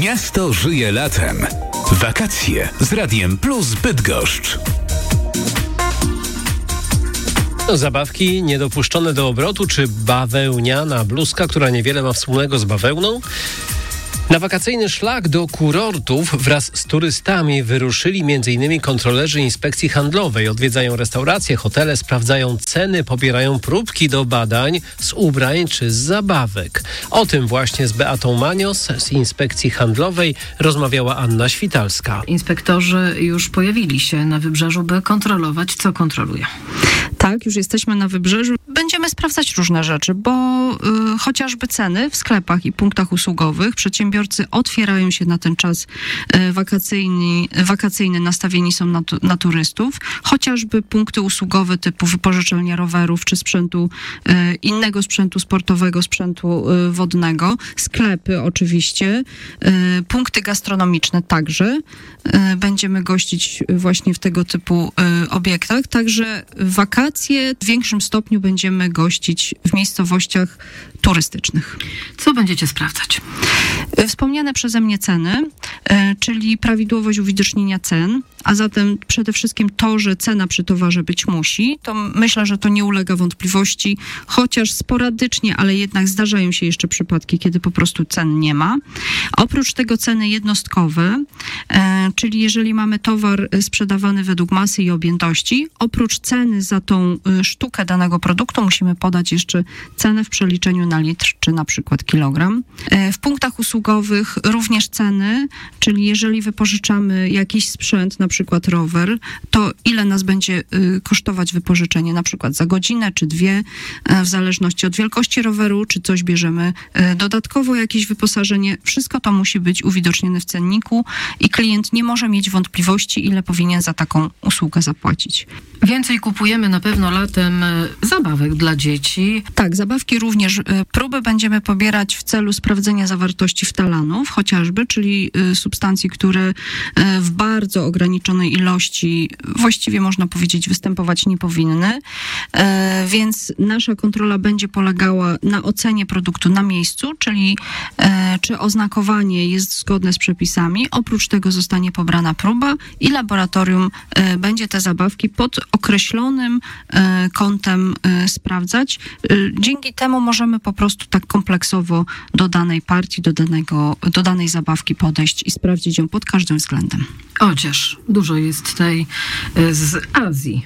Miasto żyje latem. Wakacje z Radiem Plus Bydgoszcz. Zabawki niedopuszczone do obrotu, czy bawełniana bluzka, która niewiele ma wspólnego z bawełną? Na wakacyjny szlak do kurortów wraz z turystami wyruszyli m.in. kontrolerzy inspekcji handlowej. Odwiedzają restauracje, hotele, sprawdzają ceny, pobierają próbki do badań z ubrań czy z zabawek. O tym właśnie z Beatą Manios z inspekcji handlowej rozmawiała Anna Świtalska. Inspektorzy już pojawili się na wybrzeżu, by kontrolować, co kontroluje. Tak, już jesteśmy na wybrzeżu. Będziemy sprawdzać różne rzeczy, bo chociażby ceny w sklepach i punktach usługowych. Przedsiębiorcy otwierają się na ten czas wakacyjny, nastawieni są na turystów. Chociażby punkty usługowe typu wypożyczalnia rowerów czy sprzętu, innego sprzętu sportowego, sprzętu wodnego. Sklepy oczywiście, punkty gastronomiczne także. Będziemy gościć właśnie w tego typu obiektach. Także wakacje w większym stopniu będziemy gościć w miejscowościach turystycznych. Co będziecie sprawdzać? Wspomniane przeze mnie ceny, czyli prawidłowość uwidocznienia cen, a zatem przede wszystkim to, że cena przy towarze być musi, to myślę, że to nie ulega wątpliwości, chociaż sporadycznie, ale jednak zdarzają się jeszcze przypadki, kiedy po prostu cen nie ma. Oprócz tego ceny jednostkowe, czyli jeżeli mamy towar sprzedawany według masy i objętości, oprócz ceny za tą sztukę danego produktu musimy podać jeszcze cenę w przeliczeniu na litr, czy na przykład kilogram. W punktach usługowych również ceny, czyli jeżeli wypożyczamy jakiś sprzęt, na przykład rower, to ile nas będzie kosztować wypożyczenie, na przykład za godzinę czy dwie, w zależności od wielkości roweru, czy coś bierzemy dodatkowo, jakieś wyposażenie. Wszystko to musi być uwidocznione w cenniku i klient nie może mieć wątpliwości, ile powinien za taką usługę zapłacić. Więcej kupujemy na pewno latem zabawek dla dzieci. Tak, zabawki również. Próby będziemy pobierać w celu sprawdzenia zawartości ftalanów chociażby, czyli substancji, które w bardzo ograniczonej ilości, właściwie można powiedzieć, występować nie powinny. Więc nasza kontrola będzie polegała na ocenie produktu na miejscu, czyli czy oznakowanie jest zgodne z przepisami. Oprócz tego zostanie pobrana próba i laboratorium będzie te zabawki pod określonym kątem sprawdzać. Dzięki temu możemy po prostu tak kompleksowo do danej partii, do danej zabawki podejść i sprawdzić ją pod każdym względem. Odzież. Dużo jest tej z Azji.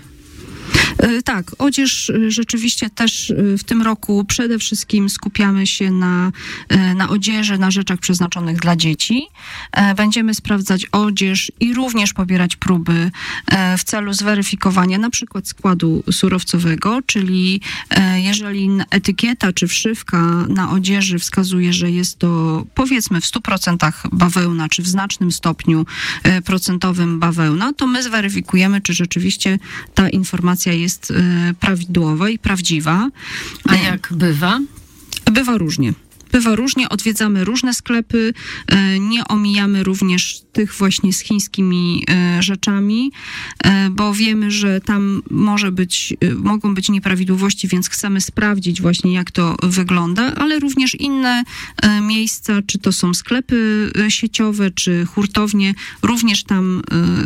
Tak, odzież rzeczywiście też w tym roku przede wszystkim skupiamy się na odzieży, na rzeczach przeznaczonych dla dzieci. Będziemy sprawdzać odzież i również pobierać próby w celu zweryfikowania na przykład składu surowcowego, czyli jeżeli etykieta czy wszywka na odzieży wskazuje, że jest to powiedzmy w 100% bawełna, czy w znacznym stopniu procentowym bawełna, to my zweryfikujemy, czy rzeczywiście ta informacja jest prawidłowa i prawdziwa. A jak bywa? Bywa różnie. Odwiedzamy różne sklepy, nie omijamy również tych właśnie z chińskimi rzeczami, bo wiemy, że tam mogą być nieprawidłowości, więc chcemy sprawdzić właśnie, jak to wygląda, ale również inne miejsca, czy to są sklepy sieciowe, czy hurtownie, również tam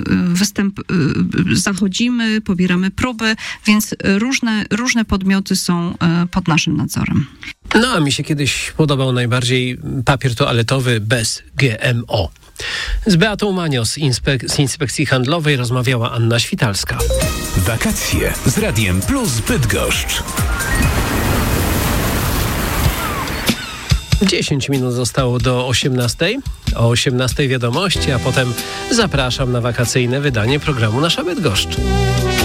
zachodzimy, pobieramy próby, więc różne podmioty są pod naszym nadzorem. No a mi się kiedyś podobał najbardziej papier toaletowy bez GMO. Z Beatą Manios z inspekcji handlowej rozmawiała Anna Świtalska. Wakacje z Radiem Plus Bydgoszcz. 10 minut zostało do 18:00. O 18:00 wiadomości, a potem zapraszam na wakacyjne wydanie programu Nasza Bydgoszcz.